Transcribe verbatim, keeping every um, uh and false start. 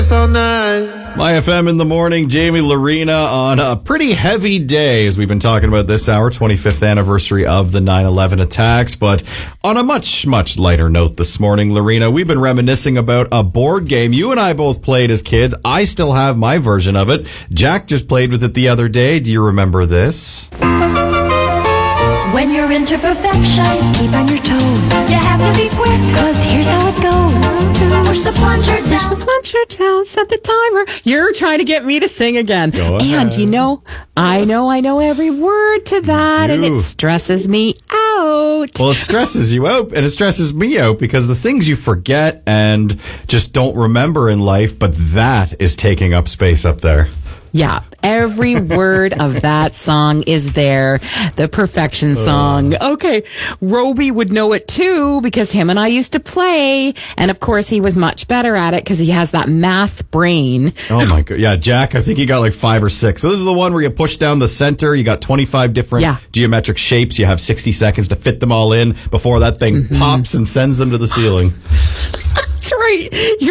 all night. My F M in the morning, Jamie Larena on a pretty heavy day as we've been talking about this hour, twenty-fifth anniversary of the nine eleven attacks. But on a much, much lighter note this morning, Larena, we've been reminiscing about a board game you and I both played as kids. I still have my version of it. Jack just played with it the other day. Do you remember this? When you're into perfection, keep on your toes. You have to be quick, cause here's how it goes. Push the plunger down. Push the plunger down, set the timer. You're trying to get me to sing again. Go ahead. And you know, I know I know every word to that, and it stresses me out. Well, it stresses you out, and it stresses me out because the things you forget and just don't remember in life, but that is taking up space up there. Yeah, every word of that song is there. The perfection song. Okay, Roby would know it too because him and I used to play. And of course, he was much better at it because he has that math brain. Oh my God. Yeah, Jack, I think he got like five or six. So this is the one where you push down the center. You got twenty-five different Yeah. geometric shapes. You have sixty seconds to fit them all in before that thing Mm-hmm. pops and sends them to the ceiling. That's right. You're